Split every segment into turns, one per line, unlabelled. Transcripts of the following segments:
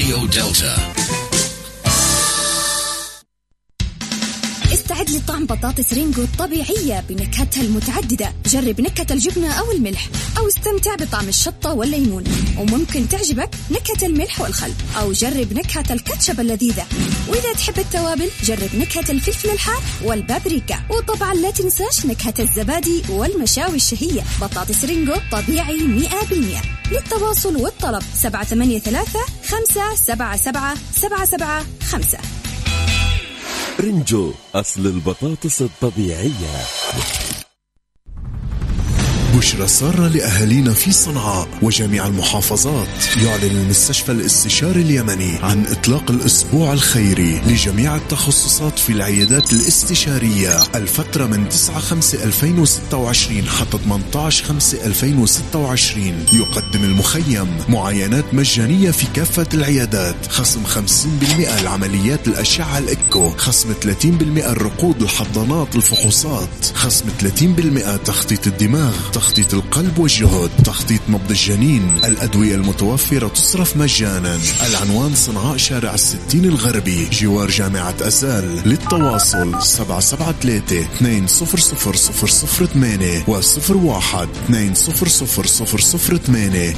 راديو دلتا.
استعد لطعم بطاطس رينجو الطبيعية بنكهتها المتعددة. جرب نكهة الجبنة أو الملح، أو استمتع بطعم الشطة والليمون. وممكن تعجبك نكهة الملح والخل، أو جرب نكهة الكاتشب اللذيذة. وإذا تحب التوابل جرب نكهة الفلفل الحار والبابريكا. وطبعا لا تنساش نكهة الزبادي والمشاوي الشهية. بطاطس رينجو طبيعي 100%. للتواصل والطلب 783-577-775.
رينجو، أصل البطاطس الطبيعية.
بشرى سارة لأهالينا في صنعاء وجميع المحافظات. يعلن المستشفى الاستشاري اليمني عن إطلاق الأسبوع الخيري لجميع التخصصات في العيادات الاستشارية الفترة من 9/5/2026 حتى 18/5/2026. يقدم المخيم معاينات مجانية في كافة العيادات، خصم 50% لعمليات الأشعة الإكو، خصم 30% الرقود الحضانات الفحوصات، خصم 30% تخطيط الدماغ، تخطيط القلب والجهد، تخطيط نبض الجنين. الأدوية المتوفرة تصرف مجانا. العنوان صنعاء شارع 60 الغربي جوار جامعة أزال. للتواصل 773-200-008 و01-200-008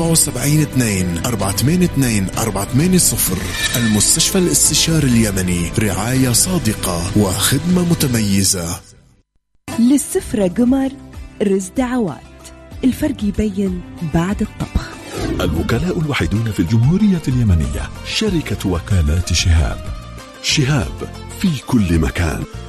و77-2-482-480. المستشفى الاستشاري اليمني، رعاية صادقة وخدمة متميزة.
للسفرة قمر رز دعوات، الفرق يبين بعد الطبخ.
الوكلاء الوحيدون في الجمهورية اليمنية شركة وكالات شهاب. شهاب في كل مكان.